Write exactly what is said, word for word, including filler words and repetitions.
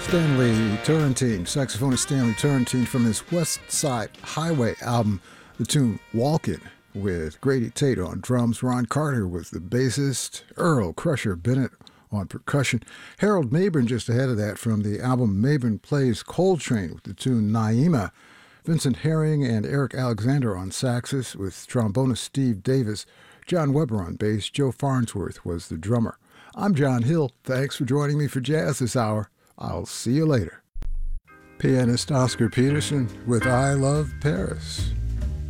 Stanley Turrentine, saxophonist Stanley Turrentine from his West Side Highway album, the tune Walkin', with Grady Tate on drums. Ron Carter was the bassist, Earl Crusher Bennett on percussion. Harold Mabern just ahead of that from the album Mabern Plays Coltrane with the tune Naima. Vincent Herring and Eric Alexander on saxes with trombonist Steve Davis. John Weber on bass. Joe Farnsworth was the drummer. I'm John Hill. Thanks for joining me for Jazz this hour. I'll see you later. Pianist Oscar Peterson with I Love Paris.